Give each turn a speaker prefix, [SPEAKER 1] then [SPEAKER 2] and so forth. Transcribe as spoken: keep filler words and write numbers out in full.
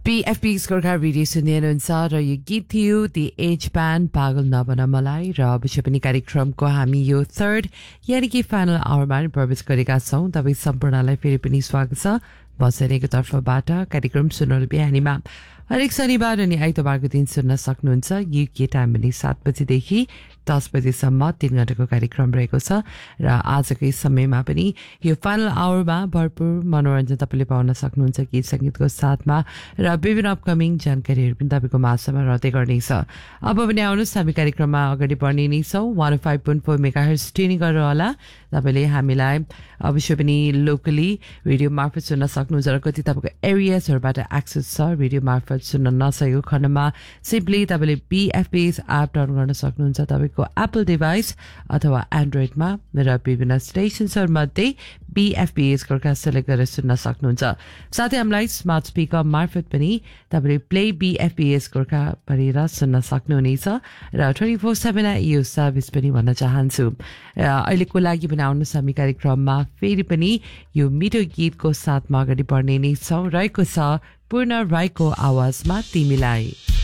[SPEAKER 1] BFP Gorkha radio सुन्दै हुनुहुन्छ र यो गीत थियो दि एज ब्यान्ड पागल नबना मलाई र अवश्य पनि कार्यक्रमको हामी यो थर्ड यानि कि फाइनल आवरमा प्रवेश गरेका छौँ। तपाईँ सम्पूर्णलाई फेरि पनि स्वागत छ बसेरेको तर्फबाट कार्यक्रम सुनौलो बिहानीमा। हरेक शनिबार अनि आइतबारको दिन सुन्न सक्नुहुन्छ। युके टाइम पनि सात बजीदेखि दस बजीसम्म तीन घण्टाको कार्यक्रम रहेको छ र आजको यस समयमा पनि यो फाइनल आवरमा भरपूर मनोरञ्जन तपाईँले पाउन सक्नुहुन्छ गीत सङ्गीतको साथमा र विभिन्न अपकमिङ जानकारीहरू पनि तपाईँको माझमा रहँदै गर्नेछ। अब पनि आउनुहोस् हामी कार्यक्रममा अगाडि बढ्ने नै छौँ। One five point four mega hertz tuning गरेर होला तपाईँले हामीलाई अवश्य पनि लोकली रेडियो मार्फत सुन्न सक्नुहुन्छ र कति तपाईँको एरियाजहरूबाट एक्सेस छ रेडियो मार्फत सुन्न नसकेको खण्डमा सिम्पली तपाईँले बीएफपीएस एप डाउनलोड गर्न सक्नुहुन्छ तपाईँको एप्पल डिभाइस अथवा एन्ड्रोइडमा र विभिन्न स्टेसन्सहरूमध्ये बीएफपीएस गोर्खा सेलेक्ट गरेर सुन्न सक्नुहुन्छ। साथै हामीलाई स्मार्ट स्पिकर मार्फत पनि तपाईँले प्ले बीएफपीएस गोर्खा भनेर सुन्न सक्नुहुनेछ र ट्वेन्टी फोर सेभेन यो सर्भिस पनि भन्न चाहन्छु। अहिलेको लागि पनि आउनुहोस् हामी कार्यक्रममा फेरि पनि यो मिठो गीतको साथमा अगाडि बढ्ने नै छौँ। रहेको छ पूर्ण राईको आवाजमा तिमीलाई।